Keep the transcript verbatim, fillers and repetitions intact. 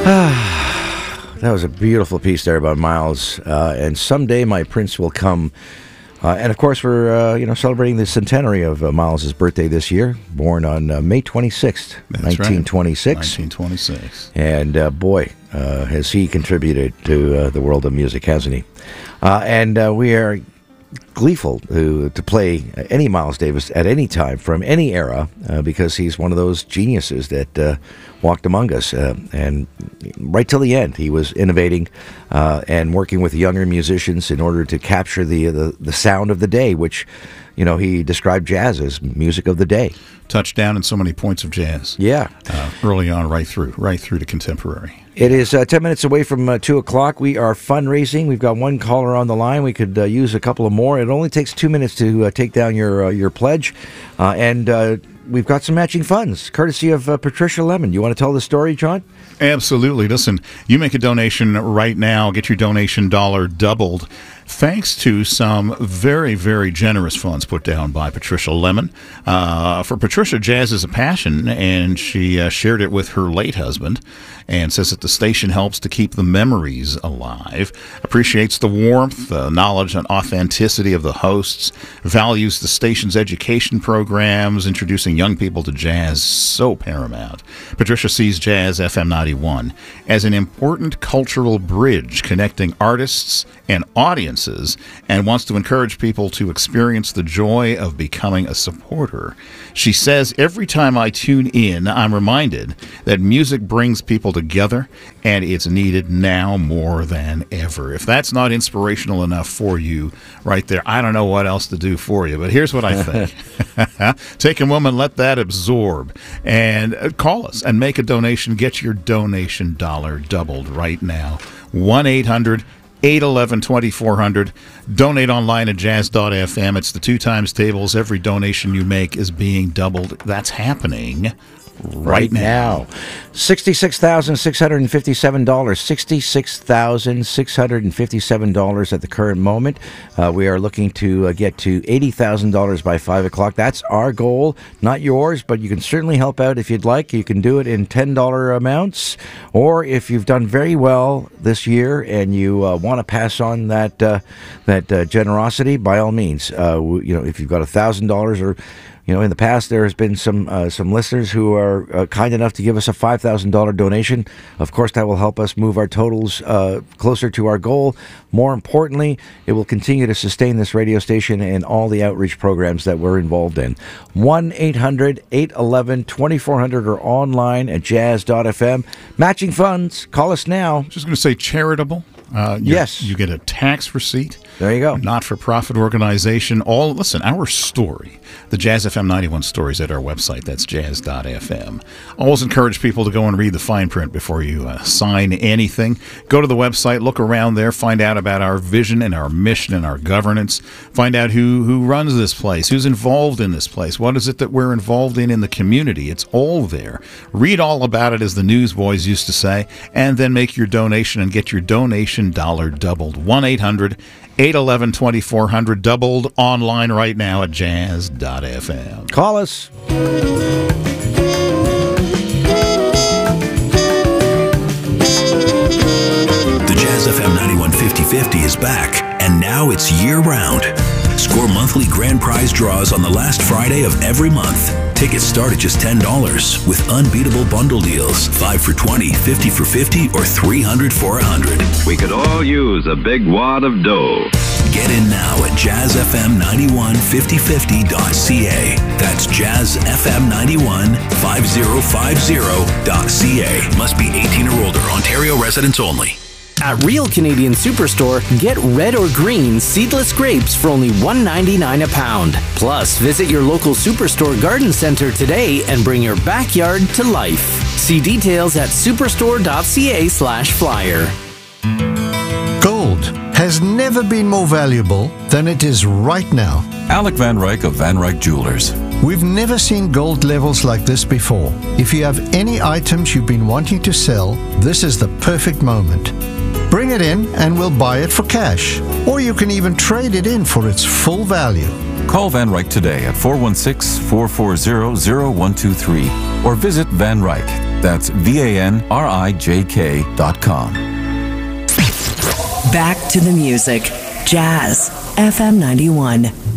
That was a beautiful piece there by Miles. Uh, and someday my prince will come. Uh, and of course, we're uh, you know celebrating the centenary of uh, Miles's birthday this year. Born on uh, May twenty-sixth, That's nineteen twenty-six. Right. nineteen twenty-six. And uh, boy, uh, has he contributed to uh, the world of music, hasn't he? Uh, and uh, we are gleeful to, to play any Miles Davis at any time from any era uh, because he's one of those geniuses that uh, walked among us. Uh, and right till the end, he was innovating uh, and working with younger musicians in order to capture the, the, the sound of the day, which, you know, he described jazz as music of the day. Touchdown in so many points of jazz. Yeah. Uh, early on, right through, right through to contemporary. It is uh, ten minutes away from uh, two o'clock. We are fundraising. We've got one caller on the line. We could uh, use a couple of more. It only takes two minutes to uh, take down your uh, your pledge. Uh, and uh, we've got some matching funds, courtesy of uh, Patricia Lemon. You want to tell the story, John? Absolutely. Listen, you make a donation right now, get your donation dollar doubled, thanks to some very, very generous funds put down by Patricia Lemon. Uh, for Patricia, jazz is a passion, and she uh, shared it with her late husband, and says that the station helps to keep the memories alive, appreciates the warmth, the knowledge, and authenticity of the hosts, values the station's education programs, introducing young people to jazz, so paramount. Patricia sees Jazz F M ninety-one as an important cultural bridge connecting artists and audiences, and wants to encourage people to experience the joy of becoming a supporter. She says, every time I tune in, I'm reminded that music brings people together, and it's needed now more than ever. If that's not inspirational enough for you right there, I don't know what else to do for you, but here's what I think. Take a moment, let that absorb, and call us and make a donation. Get your donation dollar doubled right now. one eight hundred eight one one twenty-four hundred. Donate online at jazz dot f m. It's the two times tables. Every donation you make is being doubled. That's happening right, right now. now. sixty-six thousand six hundred fifty-seven dollars. sixty-six thousand six hundred fifty-seven dollars at the current moment. Uh, we are looking to uh, get to eighty thousand dollars by five o'clock. That's our goal, not yours, but you can certainly help out if you'd like. You can do it in ten dollars amounts, or if you've done very well this year and you uh, want to pass on that uh, that uh, generosity, by all means. Uh, you know, if you've got one thousand dollars or You know, in the past, there has been some uh, some listeners who are uh, kind enough to give us a five thousand dollars donation. Of course, that will help us move our totals uh, closer to our goal. More importantly, it will continue to sustain this radio station and all the outreach programs that we're involved in. one eight hundred eight one one twenty-four hundred or online at jazz dot f m. Matching funds. Call us now. Just going to say charitable. Uh, you, yes. You get a tax receipt. There you go. Not-for-profit organization. All listen, our story, the Jazz F M ninety-one stories at our website. That's jazz dot f m. Always encourage people to go and read the fine print before you uh, sign anything. Go to the website, look around there, find out about our vision and our mission and our governance. Find out who, who runs this place, who's involved in this place. What is it that we're involved in in the community? It's all there. Read all about it, as the newsboys used to say, and then make your donation and get your donation dollar doubled. one eight hundred eight one one twenty-four hundred, doubled online right now at jazz dot f m. Call us. The Jazz F M ninety-one fifty fifty is back, and now it's year-round. Score monthly grand prize draws on the last Friday of every month. Tickets start at just ten dollars with unbeatable bundle deals. five for twenty, fifty for fifty, or three hundred for one hundred. We could all use a big wad of dough. Get in now at jazz f m ninety-one fifty fifty dot c a. That's jazz f m ninety-one fifty fifty dot c a. Must be eighteen or older. Ontario residents only. At Real Canadian Superstore, get red or green seedless grapes for only one ninety-nine a pound. Plus, visit your local Superstore garden center today and bring your backyard to life. See details at superstore dot c a slash flyer. Gold has never been more valuable than it is right now. Alec Van Ryk of Van Ryk Jewelers. We've never seen gold levels like this before. If you have any items you've been wanting to sell, this is the perfect moment. Bring it in and we'll buy it for cash. Or you can even trade it in for its full value. Call Van Ryk today at four one six, four four zero, zero one two three or visit Van Ryk. That's V A N R I J K dot com. Back to the music. Jazz F M ninety-one.